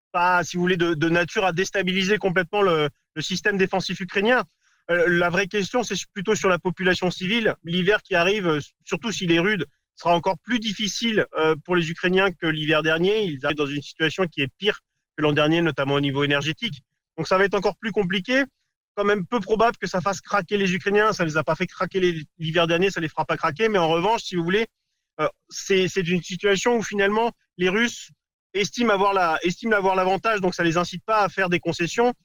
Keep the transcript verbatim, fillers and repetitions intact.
pas, si vous voulez, de, de nature à déstabiliser complètement le, le système défensif ukrainien. Euh, la vraie question, c'est plutôt sur la population civile. L'hiver qui arrive, euh, surtout s'il est rude, sera encore plus difficile euh, pour les Ukrainiens que l'hiver dernier. Ils arrivent dans une situation qui est pire que l'an dernier, notamment au niveau énergétique. Donc ça va être encore plus compliqué. Quand même peu probable que ça fasse craquer les Ukrainiens. Ça ne les a pas fait craquer les- l'hiver dernier, ça ne les fera pas craquer. Mais en revanche, si vous voulez, euh, c'est c'est une situation où finalement les Russes estiment avoir la estiment avoir l'avantage, donc ça les incite pas à faire des concessions.